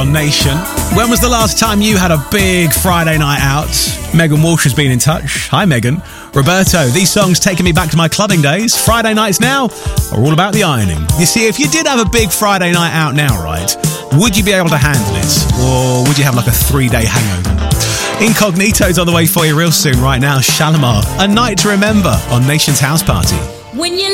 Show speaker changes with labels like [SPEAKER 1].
[SPEAKER 1] on Nation. When was the last time you had a big Friday night out? Megan Walsh has been in touch. Hi, Megan. Roberto, these songs taking me back to my clubbing days. Friday nights now are all about the ironing. You see, if you did have a big Friday night out now, right, would you be able to handle it? Or would you have like a 3-day hangover? Incognito's on the way for you real soon. Right now, Shalimar, A Night to Remember on Nation's House Party.
[SPEAKER 2] When you